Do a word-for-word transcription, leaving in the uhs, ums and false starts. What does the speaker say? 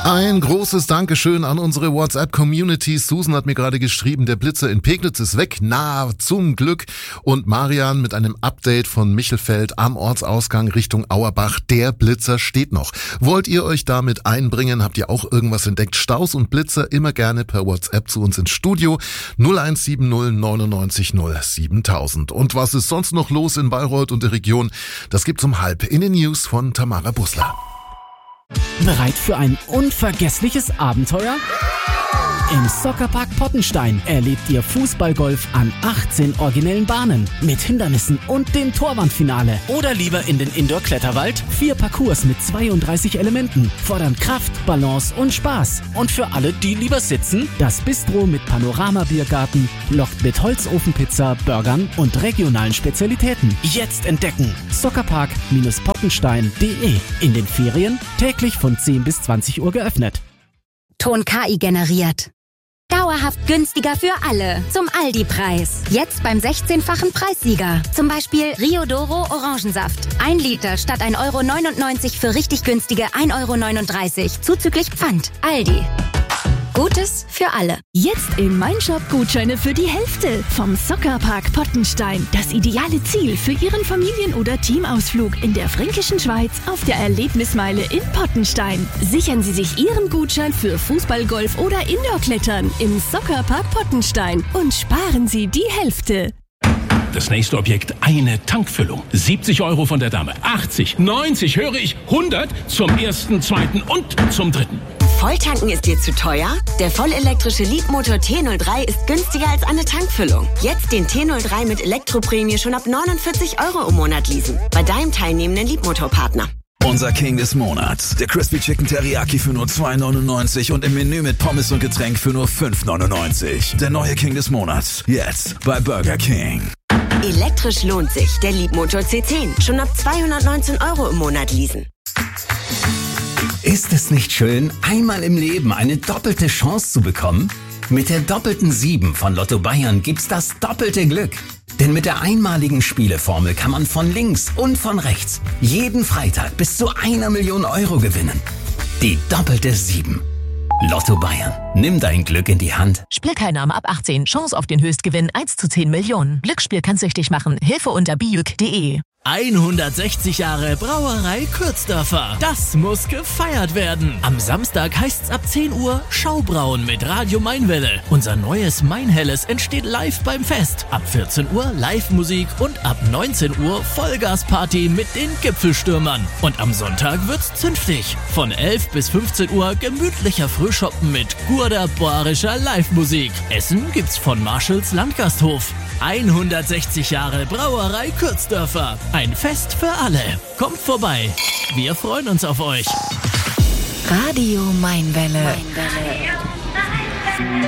Ein großes Dankeschön an unsere WhatsApp-Community. Susan hat mir gerade geschrieben, der Blitzer in Pegnitz ist weg. Na, zum Glück. Und Marian mit einem Update von Michelfeld am Ortsausgang Richtung Auerbach. Der Blitzer steht noch. Wollt ihr euch damit einbringen? Habt ihr auch irgendwas entdeckt? Staus und Blitzer immer gerne per WhatsApp zu uns ins Studio. null eins sieben null neunundneunzig null siebentausend. Und was ist sonst noch los in Bayreuth und der Region? Das gibt's um halb in den News von Tamara Bussler. Bereit für ein unvergessliches Abenteuer? Im Soccerpark Pottenstein erlebt ihr Fußballgolf an achtzehn originellen Bahnen mit Hindernissen und dem Torwandfinale. Oder lieber in den Indoor-Kletterwald? Vier Parcours mit zweiunddreißig Elementen fordern Kraft, Balance und Spaß. Und für alle, die lieber sitzen, das Bistro mit Panorama-Biergarten lockt mit Holzofenpizza, Burgern und regionalen Spezialitäten. Jetzt entdecken! Soccerpark-pottenstein punkt de. In den Ferien täglich von zehn bis zwanzig Uhr geöffnet. Ton K I generiert. Dauerhaft günstiger für alle. Zum Aldi-Preis. Jetzt beim sechzehnfachen Preissieger. Zum Beispiel Riodoro Orangensaft. Ein Liter statt ein Euro neunundneunzig für richtig günstige ein Euro neununddreißig. Zuzüglich Pfand. Aldi. Gutes für alle. Jetzt im Meinshop Gutscheine für die Hälfte vom Soccerpark Pottenstein. Das ideale Ziel für Ihren Familien- oder Teamausflug in der fränkischen Schweiz auf der Erlebnismeile in Pottenstein. Sichern Sie sich Ihren Gutschein für Fußball, Golf oder Indoor-Klettern im Soccerpark Pottenstein und sparen Sie die Hälfte. Das nächste Objekt, eine Tankfüllung. siebzig Euro von der Dame. achtzig, neunzig, höre ich, hundert zum ersten, zweiten und zum dritten. Volltanken ist dir zu teuer? Der vollelektrische Leapmotor T null drei ist günstiger als eine Tankfüllung. Jetzt den T null drei mit Elektroprämie schon ab neunundvierzig Euro im Monat leasen. Bei deinem teilnehmenden Leapmotor-Partner. Unser King des Monats. Der Crispy Chicken Teriyaki für nur zwei neunundneunzig und im Menü mit Pommes und Getränk für nur fünf neunundneunzig. Der neue King des Monats. Jetzt bei Burger King. Elektrisch lohnt sich. Der Leapmotor C zehn. Schon ab zweihundertneunzehn Euro im Monat leasen. Ist es nicht schön, einmal im Leben eine doppelte Chance zu bekommen? Mit der doppelten sieben von Lotto Bayern gibt's das doppelte Glück. Denn mit der einmaligen Spieleformel kann man von links und von rechts jeden Freitag bis zu einer Million Euro gewinnen. Die doppelte sieben. Lotto Bayern. Nimm dein Glück in die Hand. Spielteilnahme ab achtzehn. Chance auf den Höchstgewinn eins zu zehn Millionen. Glücksspiel kann süchtig machen. Hilfe unter bijuk punkt de. hundertsechzig Jahre Brauerei Kürzdörfer. Das muss gefeiert werden. Am Samstag heißt's ab zehn Uhr Schaubrauen mit Radio Mainwelle. Unser neues Mainhelles entsteht live beim Fest. Ab vierzehn Uhr Live-Musik und ab neunzehn Uhr Vollgasparty mit den Gipfelstürmern. Und am Sonntag wird's zünftig. Von elf bis fünfzehn Uhr gemütlicher Frühschoppen mit gurder-boarischer Live-Musik. Essen gibt's von Marshalls Landgasthof. hundertsechzig Jahre Brauerei Kürzdörfer. Ein Fest für alle. Kommt vorbei. Wir freuen uns auf euch. Radio Mainwelle. Mainwelle.